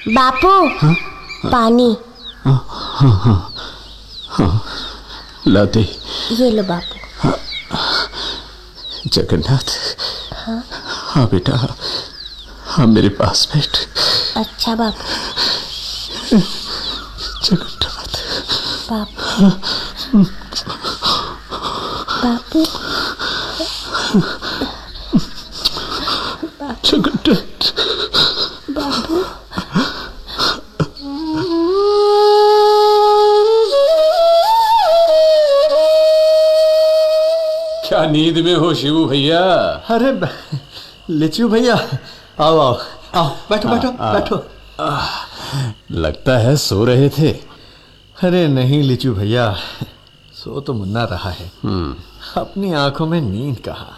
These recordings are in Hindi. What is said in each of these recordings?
बापू, पानी। लाते। ये लो बापू। जगन्नाथ। हाँ बेटा, हाँ मेरे पास बैठ। अच्छा बापू। जगन्नाथ। बापू। बापू। जगन्नाथ। बापू। क्या नींद में हो शिवू भैया? अरे लिचू भैया, आओ आओ आओ, बैठो बैठो बैठो। लगता है सो रहे थे। अरे नहीं लिचू भैया, सो तो मुन्ना रहा है, अपनी आंखों में नींद कहाँ।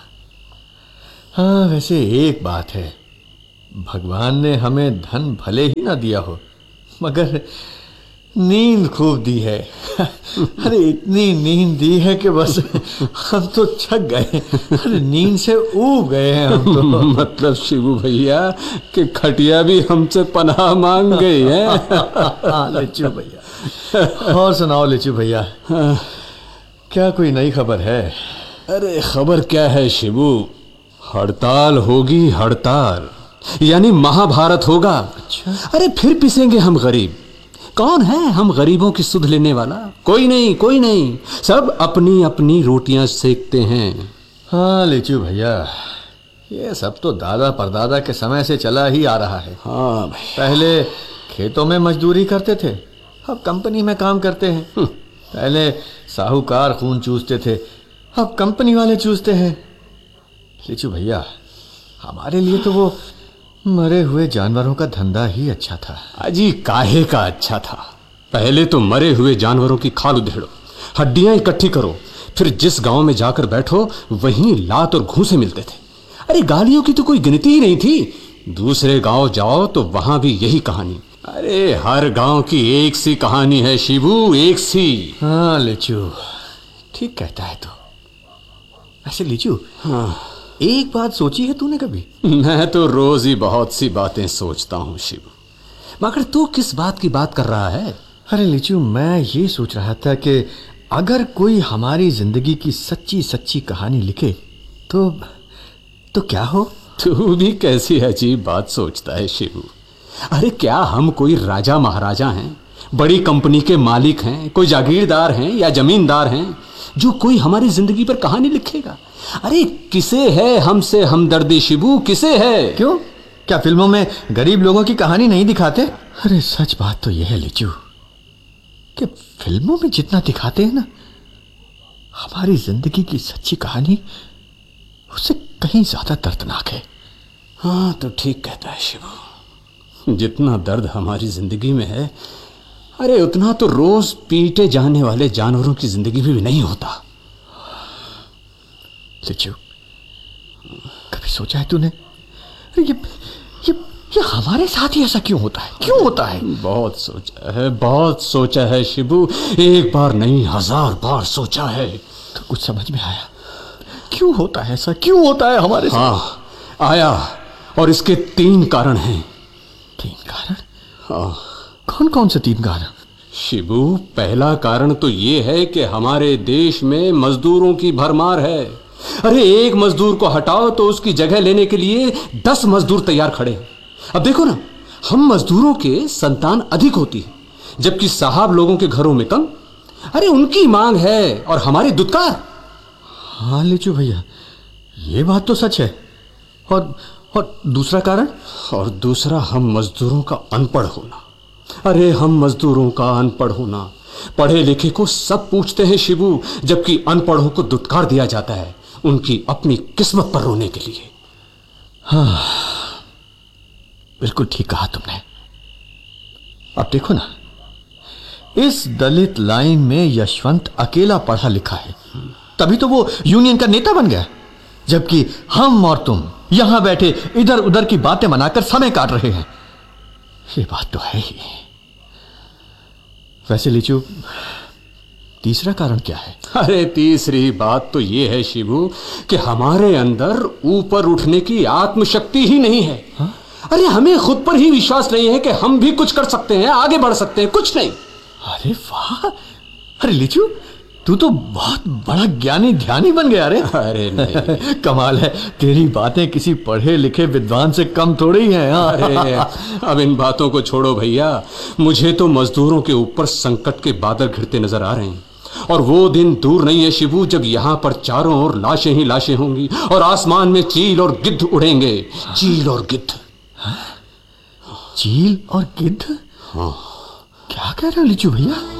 हाँ वैसे एक बात है, भगवान ने हमें धन भले ही ना दिया हो, मगर नींद खूब दी है। अरे इतनी नींद दी है कि बस हम तो थक गए। अरे नींद से ऊब गए हैं हम तो। मतलब शिवू भैया कि खटिया भी हमसे पनाह मांग गई है। लिचू भैया, और सुनाओ लिचू भैया, क्या कोई नई खबर है? अरे खबर क्या है शिवू, हड़ताल होगी, हड़ताल यानी महाभारत होगा। अच्छा। अरे फिर पिसेंगे हम गरीब। कौन है हम गरीबों की सुध लेने वाला? कोई नहीं, कोई नहीं, सब अपनी अपनी रोटियां सेकते हैं। हाँ लिचू भैया, ये सब तो दादा परदादा के समय से चला ही आ रहा है। हाँ भाई। पहले खेतों में मजदूरी करते थे, अब कंपनी में काम करते हैं। पहले साहूकार खून चूसते थे, अब कंपनी वाले चूसते हैं। लिचू भैया, हमारे लिए तो वो मरे हुए जानवरों का धंधा ही अच्छा था। अजी काहे का अच्छा था? पहले तो मरे हुए जानवरों की खाल उधेड़ो, हड्डियां इकट्ठी करो, फिर जिस गांव में जाकर बैठो वहीं लात और घूंसे मिलते थे। अरे गालियों की तो कोई गिनती ही नहीं थी। दूसरे गांव जाओ तो वहां भी यही कहानी। अरे हर गांव की एक सी कहानी है शिबू, एक सी। हाँ लिचू, ठीक कहता है तू। ऐसे लिचू, हाँ, एक बात सोची है तूने कभी? मैं तो रोज ही बहुत सी बातें सोचता हूँ शिबू, मगर तू किस बात की बात कर रहा है? अरे लिचू, मैं ये सोच रहा था कि अगर कोई हमारी जिंदगी की सच्ची सच्ची कहानी लिखे तो क्या हो? तू भी कैसी अजीब बात सोचता है शिबू। अरे क्या हम कोई राजा महाराजा हैं, बड़ी कंपनी के मालिक हैं, कोई जागीरदार हैं या जमींदार हैं जो कोई हमारी जिंदगी पर कहानी लिखेगा? अरे किसे है हमसे हमदर्दी शिबू, किसे है? क्यों, क्या फिल्मों में गरीब लोगों की कहानी नहीं दिखाते? अरे सच बात तो यह है लिचू कि फिल्मों में जितना दिखाते हैं ना, हमारी जिंदगी की सच्ची कहानी उससे कहीं ज्यादा दर्दनाक है। हाँ तो ठीक कहता है शिबू, जितना दर्द हमारी जिंदगी में है, अरे उतना तो रोज पीटे जाने वाले जानवरों की जिंदगी में भी नहीं होता। लिचू, कभी सोचा है तूने ये हमारे साथ ही ऐसा क्यों होता है? क्यों होता है? बहुत सोचा है, बहुत सोचा है शिबू, एक बार नहीं 1000 बार सोचा है। तो कुछ समझ में आया क्यों होता है ऐसा? क्यों होता है हमारे साथ? हाँ आया, और इसके 3 कारण हैं। 3 कारण? हाँ। कौन कौन से 3 कारण? शिबू, पहला कारण तो ये है कि हमारे देश में मजदूरों की भरमार है। अरे एक मजदूर को हटाओ तो उसकी जगह लेने के लिए 10 मजदूर तैयार खड़े हैं। अब देखो ना, हम मजदूरों के संतान अधिक होती है, जबकि साहब लोगों के घरों में कम। अरे उनकी मांग है और हमारी दुत्कार। हाँ लिचू भैया, ये बात तो सच है। और दूसरा कारण? और दूसरा, हम मजदूरों का अनपढ़ होना। अरे हम मजदूरों का अनपढ़ होना, पढ़े लिखे को सब पूछते हैं शिबू, जबकि अनपढ़ों को दुत्कार दिया जाता है उनकी अपनी किस्मत पर रोने के लिए। हाँ बिल्कुल ठीक कहा तुमने। अब देखो ना, इस दलित लाइन में यशवंत अकेला पढ़ा लिखा है, तभी तो वो यूनियन का नेता बन गया, जबकि हम और तुम यहां बैठे इधर उधर की बातें बनाकर समय काट रहे हैं। ये बात तो है ही। वैसे लिचू, तीसरा कारण क्या है? अरे तीसरी बात तो ये है शिबू कि हमारे अंदर ऊपर उठने की आत्मशक्ति ही नहीं है। हा? अरे हमें खुद पर ही विश्वास नहीं है कि हम भी कुछ कर सकते हैं, आगे बढ़ सकते हैं। कुछ नहीं। अरे वाह, अरे लिचू तू तो बहुत बड़ा ज्ञानी ध्यानी बन गया रे। अरे नहीं। कमाल है, तेरी बातें किसी पढ़े लिखे विद्वान से कम थोड़ी हैं। हाँ। अरे अब इन बातों को छोड़ो भैया, मुझे तो मजदूरों के ऊपर संकट के बादल घिरते नजर आ रहे हैं। और वो दिन दूर नहीं है शिबू, जब यहाँ पर चारों ओर लाशें ही लाशें होंगी और आसमान में चील और गिद्ध उड़ेंगे। चील और गिद्ध। चील और गिद्ध? हाँ। क्या कह रहे हो लिचू भैया?